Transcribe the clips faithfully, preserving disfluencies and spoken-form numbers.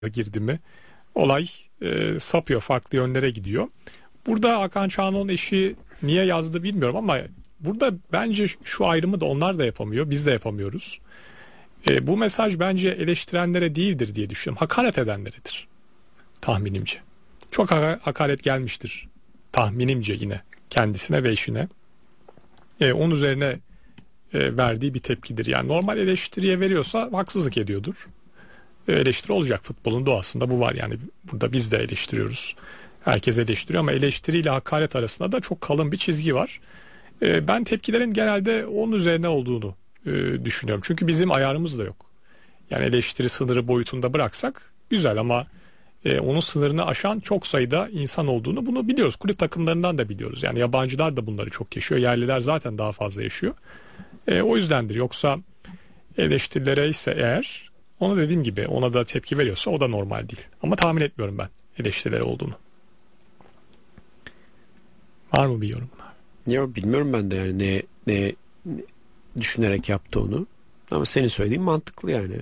girdi mi olay e, sapıyor, farklı yönlere gidiyor. Burada Hakan Çalhanoğlu'nun eşi niye yazdı bilmiyorum ama burada bence şu ayrımı da onlar da yapamıyor, biz de yapamıyoruz. E, bu mesaj bence eleştirenlere değildir diye düşünüyorum. Hakaret edenleredir tahminimce. Çok ha- hakaret gelmiştir tahminimce yine kendisine ve eşine. E, onun üzerine e, verdiği bir tepkidir. Yani normal eleştiriye veriyorsa haksızlık ediyordur. E, eleştiri olacak, futbolun doğasında bu var. Yani burada biz de eleştiriyoruz. Herkes eleştiriyor ama eleştiriyle hakaret arasında da çok kalın bir çizgi var. E, ben tepkilerin genelde onun üzerine olduğunu e, düşünüyorum. Çünkü bizim ayarımız da yok. Yani eleştiri sınırı boyutunda bıraksak güzel ama e, onun sınırını aşan çok sayıda insan olduğunu bunu biliyoruz. Kulüp takımlarından da biliyoruz. Yani yabancılar da bunları çok yaşıyor. Yerliler zaten daha fazla yaşıyor. E, o yüzdendir. Yoksa eleştirilere ise eğer, ona dediğim gibi ona da tepki veriyorsa o da normal değil. Ama tahmin etmiyorum ben eleştirileri olduğunu. Var mı bir yorum? Ya bilmiyorum ben de yani ne, ne, ne düşünerek yaptı onu. Ama senin söylediğin mantıklı yani.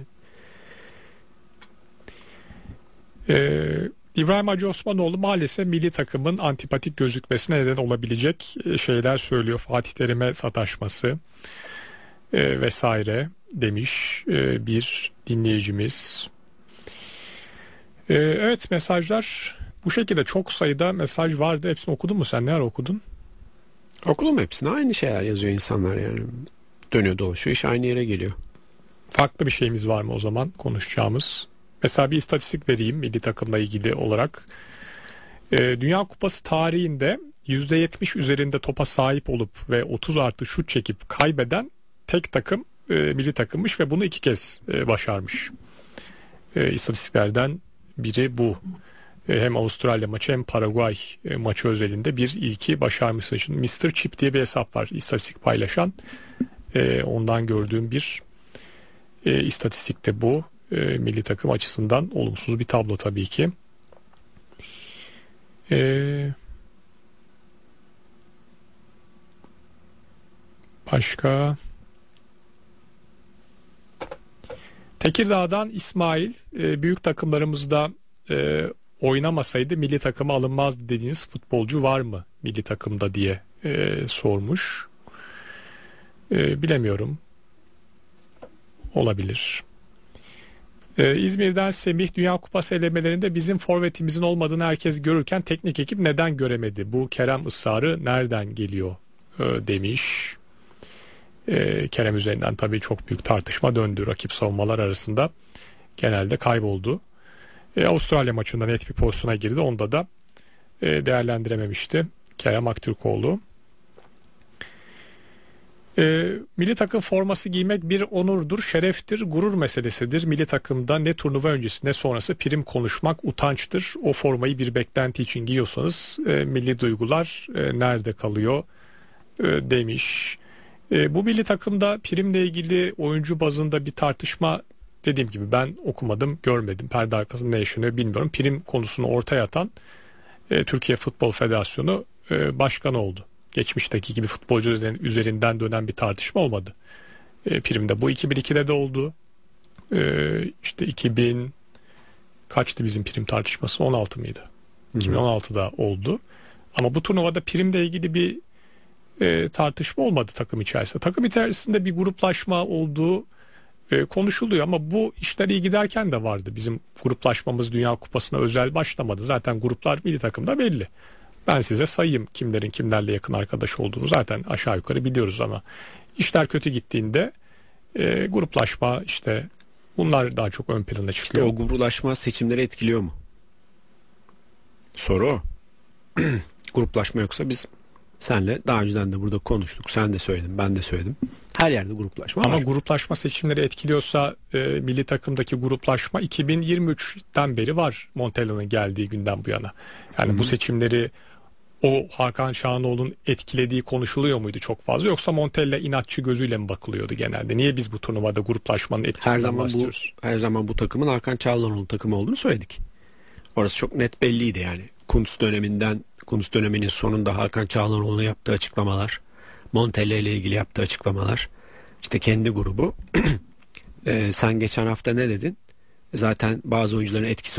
Ee, İbrahim Hacı Osmanoğlu maalesef milli takımın antipatik gözükmesine neden olabilecek şeyler söylüyor. Fatih Terim'e sataşması e, vesaire demiş e, bir dinleyicimiz. E, evet, mesajlar bu şekilde, çok sayıda mesaj vardı. Hepsini okudun mu sen? Ne ara okudun? Okudum hepsini. Aynı şeyler yazıyor insanlar yani. Dönüyor dolaşıyor, iş aynı yere geliyor. Farklı bir şeyimiz var mı o zaman konuşacağımız? Mesela bir istatistik vereyim milli takımla ilgili olarak. Ee, Dünya Kupası tarihinde yüzde yetmiş üzerinde topa sahip olup ve otuz artı şut çekip kaybeden tek takım e, milli takımmış ve bunu iki kez e, başarmış. E, istatistiklerden biri bu. E, hem Avustralya maçı hem Paraguay e, maçı özelinde bir ilki başarmışsın. Şimdi mister Chip diye bir hesap var, istatistik paylaşan. E, ondan gördüğüm bir e, istatistikte bu. E, milli takım açısından olumsuz bir tablo tabii ki. E, başka Tekirdağ'dan İsmail, e, büyük takımlarımızda e, oynamasaydı milli takıma alınmazdı dediğiniz futbolcu var mı milli takımda diye e, sormuş. E, bilemiyorum. Olabilir. Ee, İzmir'den Semih, Dünya Kupası elemelerinde bizim forvetimizin olmadığını herkes görürken teknik ekip neden göremedi? Bu Kerem ısrarı nereden geliyor ee, demiş. Ee, Kerem üzerinden tabii çok büyük tartışma döndü. Rakip savunmalar arasında genelde kayboldu. Ee, Avustralya maçında net bir pozisyona girdi. Onda da e, değerlendirememişti Kerem Aktürkoğlu. E, milli takım forması giymek bir onurdur, şereftir, gurur meselesidir. Milli takımda ne turnuva öncesi ne sonrası prim konuşmak utançtır. O formayı bir beklenti için giyiyorsanız e, milli duygular e, nerede kalıyor e, demiş. E, bu milli takımda primle ilgili oyuncu bazında bir tartışma, dediğim gibi ben okumadım, görmedim. Perde arkasında ne yaşanıyor bilmiyorum. Prim konusunu ortaya atan e, Türkiye Futbol Federasyonu e, başkanı oldu. Geçmişteki gibi futbolcu üzerinden dönen bir tartışma olmadı. E, primde bu iki bin ikide de oldu. E, işte iki bin kaçtı bizim prim tartışması? on altı mıydı? Hı-hı. iki bin on altıda oldu. Ama bu turnuvada primle ilgili bir e, tartışma olmadı takım içerisinde. Takım içerisinde bir gruplaşma olduğu e, konuşuluyor ama bu işler iyi giderken de vardı. Bizim gruplaşmamız Dünya Kupası'na özel başlamadı. Zaten gruplar milli takımda belli. Ben size sayayım kimlerin kimlerle yakın arkadaş olduğunu zaten aşağı yukarı biliyoruz ama işler kötü gittiğinde e, gruplaşma, işte bunlar daha çok ön plana çıkıyor. İşte o gruplaşma seçimleri etkiliyor mu? Soru o. Gruplaşma yoksa biz senle daha önceden de burada konuştuk. Sen de söyledin, ben de söyledim. Her yerde gruplaşma ama var. Gruplaşma seçimleri etkiliyorsa e, milli takımdaki gruplaşma iki bin yirmi üçten beri var, Montella'nın geldiği günden bu yana. Yani Hı-hı. bu seçimleri o Hakan Çalhanoğlu'nun etkilediği konuşuluyor muydu çok fazla, yoksa Montella inatçı gözüyle mi bakılıyordu genelde? Niye biz bu turnuvada gruplaşmanın etkisinden her zaman bahsediyoruz? Bu, her zaman bu takımın Hakan Çalhanoğlu'nun takımı olduğunu söyledik. Orası çok net belliydi yani. Kuntz döneminden, Kuntz döneminin sonunda Hakan Çalhanoğlu'nun yaptığı açıklamalar, Montella ile ilgili yaptığı açıklamalar, işte kendi grubu. ee, sen geçen hafta ne dedin? Zaten bazı oyuncuların etkisi